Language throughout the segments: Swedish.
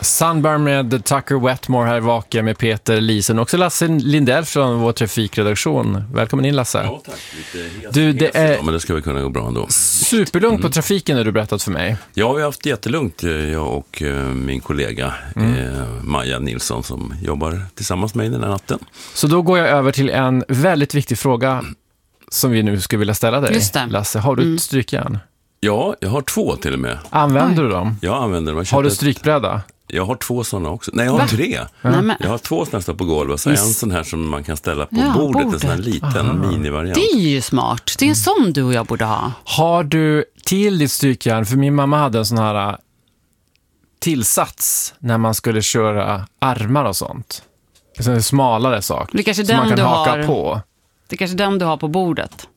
Sunburn med Tucker Wetmore här vaka med Peter Lisen. Också Lasse Lindell från vår trafikredaktion. Välkommen in, Lasse. Ja, tack. Det är men det ska väl kunna gå bra ändå. superlugnt på trafiken, har du berättat för mig. Ja, vi har haft jättelugnt, jag och min kollega Maja Nilsson som jobbar tillsammans med mig den här natten. Så då går jag över till en väldigt viktig fråga som vi nu skulle vilja ställa dig. Just det. Lasse, har du ett strykjärn? Ja, jag har 2 till och med. Använder du dem? Jag använder dem. Har du strykbräda? Jag har 2 sådana också. Nej, jag har 3. Jag har 2 som står på golvet. Så en sån här som man kan ställa på bordet. En sån här liten minivariant. Det är ju smart. Det är en sån du och jag borde ha. Har du till ditt strykjärn, för min mamma hade en sån här tillsats när man skulle köra armar och sånt. En smalare sak. Det kanske som man den kan du haka har på. Det är kanske den du har på bordet.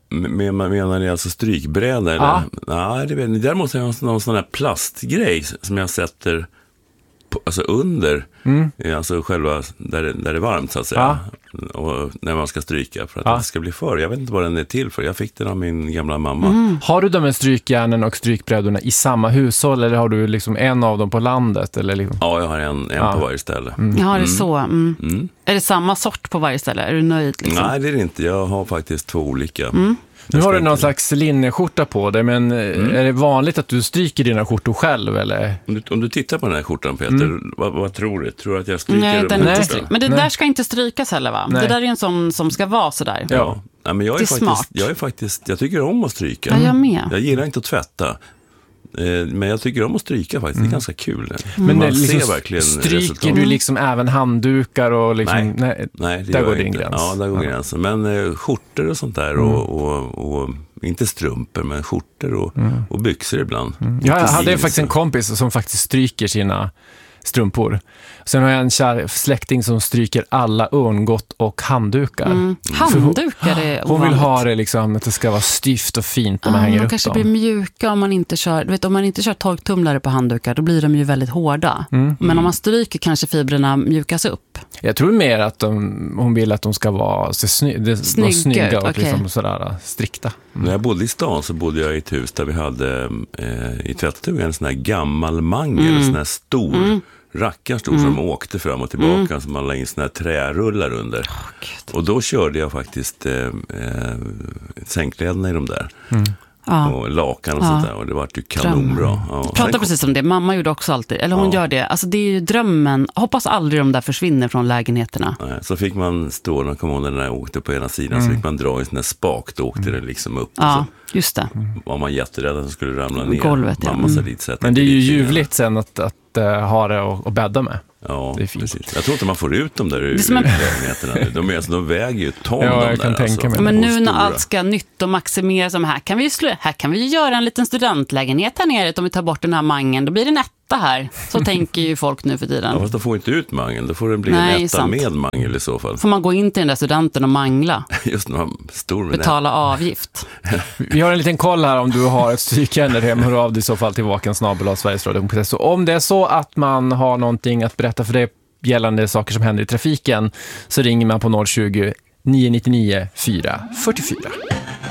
Menar ni alltså strykbräda? Eller? Ja. Nej, det vet ni. Däremot har jag någon sån här plastgrej som jag sätter på, alltså under, alltså själva där det är varmt så att säga. Och när man ska stryka för att det ska bli för. Jag vet inte vad den är till för. Jag fick den av min gamla mamma. Har du de här strykjärnen och strykbrädorna i samma hushåll, eller har du liksom en av dem på landet? Eller liksom? Ja, jag har en på varje ställe. Ja, det är så. Är det samma sort på varje ställe? Är du nöjd? Liksom? Nej, det är det inte. Jag har faktiskt 2 olika. Nu har du någon slags linneskjorta på dig, men är det vanligt att du stryker dina skjortor själv? Eller? Om du tittar på den här skjortan, Peter, vad tror du? Tror du att jag stryker? Nej, den är inte stryk. Men det Nej. där ska inte strykas heller, va? Nej. Det där är en sån som ska vara sådär. Ja. Nej, men jag Det är faktiskt, jag tycker om att stryka. Ja, jag med. Jag gillar inte att tvätta. Men jag tycker om att stryka faktiskt. Det är ganska kul. Men Man liksom, ser verkligen stryker resultat. du liksom även handdukar och liksom, Nej, det där gör går jag din inte. gräns. Ja, där går gränsen. Men skjortor och sånt där och inte strumpor, men skjortor och byxor ibland. Jag hade faktiskt en kompis som faktiskt stryker sina strumpor. Sen har jag en kär släkting som stryker alla örngott och handdukar. Handdukar är Hon vill ovanligt. ha det liksom, att det ska vara stift och fint när man hänger de upp kanske dem. blir mjuka om man inte kör. Du vet, om man inte kör torktumlare på handdukar, då blir de ju väldigt hårda. Men om man stryker kanske fibrerna mjukas upp. Jag tror mer att hon vill att de ska vara snygga och liksom sådär strikta. När jag bodde i stan så bodde jag i ett hus där vi hade i tvättstugan en sån här gammal mangel, en sån här stor rackarstor som åkte fram och tillbaka, som man la in såna här trärullar under. Och då körde jag faktiskt sängkläderna i de där. Och lakan och sånt där, och det var ju kanonbra. Pratar precis om det, mamma gjorde också alltid, eller hon gör det, alltså det är ju drömmen, hoppas aldrig de där försvinner från lägenheterna. Nej, så fick man stå, när kom hon när jag åkte på ena sidan, så fick man dra i sån här spak, då åkte det liksom upp. Ja, just det. Var man jätterädd att det skulle ramla ner. Golvet, ja. Mamma sa dit, så Men det är ju ljuvligt sen att ha det och bädda med. Ja, det är fint. precis. Jag tror inte man får ut dem där ur lägenheterna. De väger ju ton. Ja, jag kan tänka mig. Men nu när allt ska nytt och maximeras, som här kan vi göra en liten studentlägenhet här nere, om vi tar bort den här mangen, då blir det en etta här. Så tänker ju folk nu för tiden. Ja, fast då får inte ut mangel. Då får det bli en etta med mangel i så fall. Får man gå in till den där studenten och mangla. Just när man stor med betala avgift. Vi har en liten koll här om du har ett strykjärn där hemma. Hör av dig i så fall till vaken@sverigesradio.se. Så om det är så att man har någonting att berätta för dig gällande saker som händer i trafiken, så ringer man på 020 999 444.